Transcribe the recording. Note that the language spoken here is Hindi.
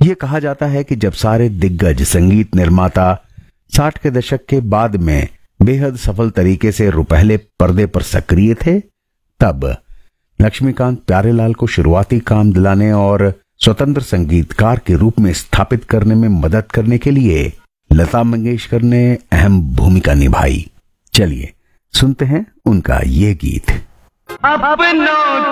ये कहा जाता है कि जब सारे दिग्गज संगीत निर्माता 60 के दशक के बाद में बेहद सफल तरीके से रुपहले पर्दे पर सक्रिय थे, तब लक्ष्मीकांत प्यारेलाल को शुरुआती काम दिलाने और स्वतंत्र संगीतकार के रूप में स्थापित करने में मदद करने के लिए लता मंगेशकर ने अहम भूमिका निभाई। चलिए सुनते हैं उनका ये गीत।